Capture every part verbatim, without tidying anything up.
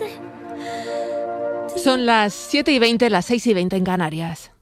Son las siete y veinte, las seis y veinte en Canarias.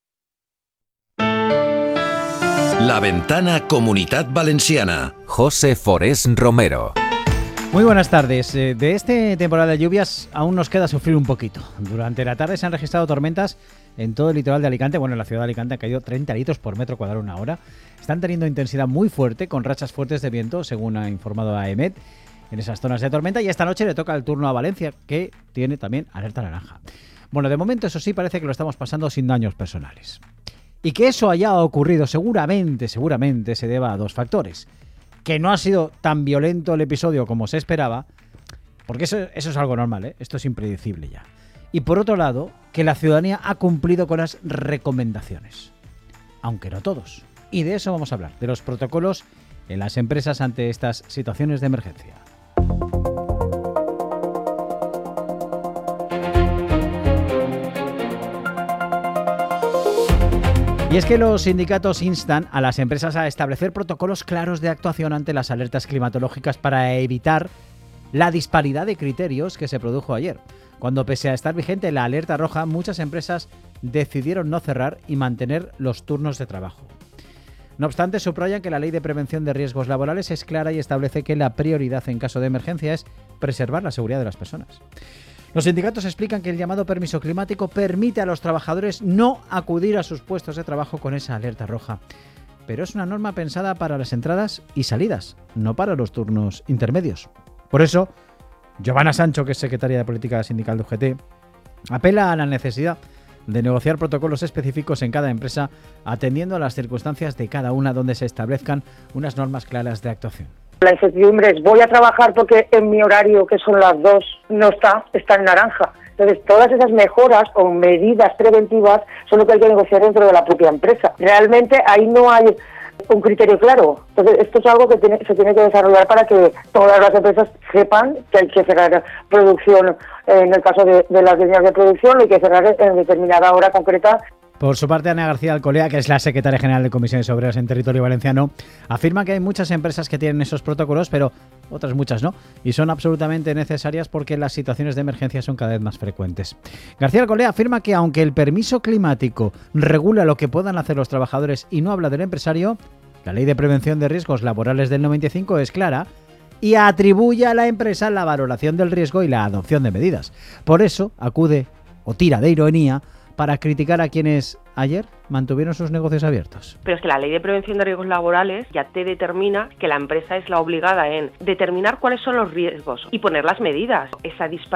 La Ventana Comunitat Valenciana. José Forés Romero. Muy buenas tardes. De este temporada de lluvias aún nos queda sufrir un poquito. Durante la tarde se han registrado tormentas en todo el litoral de Alicante. Bueno, en la ciudad de Alicante han caído treinta litros por metro cuadrado una hora. Están teniendo intensidad muy fuerte, con rachas fuertes de viento, según ha informado a EMET, en esas zonas de tormenta. Y esta noche le toca el turno a Valencia, que tiene también alerta naranja. Bueno, de momento, eso sí, parece que lo estamos pasando sin daños personales. Y que eso haya ocurrido seguramente, seguramente se deba a dos factores. Que no ha sido tan violento el episodio como se esperaba, porque eso, eso es algo normal, ¿eh? Esto es impredecible ya. Y por otro lado, que la ciudadanía ha cumplido con las recomendaciones, aunque no todos. Y de eso vamos a hablar, de los protocolos en las empresas ante estas situaciones de emergencia. Y es que los sindicatos instan a las empresas a establecer protocolos claros de actuación ante las alertas climatológicas para evitar la disparidad de criterios que se produjo ayer, cuando pese a estar vigente la alerta roja, muchas empresas decidieron no cerrar y mantener los turnos de trabajo. No obstante, subrayan que la Ley de Prevención de Riesgos Laborales es clara y establece que la prioridad en caso de emergencia es preservar la seguridad de las personas. Los sindicatos explican que el llamado permiso climático permite a los trabajadores no acudir a sus puestos de trabajo con esa alerta roja. Pero es una norma pensada para las entradas y salidas, no para los turnos intermedios. Por eso, Giovanna Sancho, que es secretaria de Política Sindical de U G T, apela a la necesidad de negociar protocolos específicos en cada empresa, atendiendo a las circunstancias de cada una, donde se establezcan unas normas claras de actuación. La incertidumbre es: voy a trabajar porque en mi horario, que son las dos, no está, está en naranja. Entonces, todas esas mejoras o medidas preventivas son lo que hay que negociar dentro de la propia empresa. Realmente ahí no hay un criterio claro. Entonces, esto es algo que tiene, se tiene que desarrollar para que todas las empresas sepan que hay que cerrar producción. En el caso de, de las líneas de producción, hay que cerrar en determinada hora concreta. Por su parte, Ana García Alcolea, que es la secretaria general de Comisiones Obreras en territorio valenciano, afirma que hay muchas empresas que tienen esos protocolos, pero otras muchas no, y son absolutamente necesarias porque las situaciones de emergencia son cada vez más frecuentes. García Alcolea afirma que aunque el permiso climático regula lo que puedan hacer los trabajadores y no habla del empresario, la Ley de Prevención de Riesgos Laborales del noventa y cinco es clara y atribuye a la empresa la valoración del riesgo y la adopción de medidas. Por eso acude o tira de ironía para criticar a quienes ayer mantuvieron sus negocios abiertos. Pero es que la Ley de Prevención de Riesgos Laborales ya te determina que la empresa es la obligada en determinar cuáles son los riesgos y poner las medidas. Esa disparidad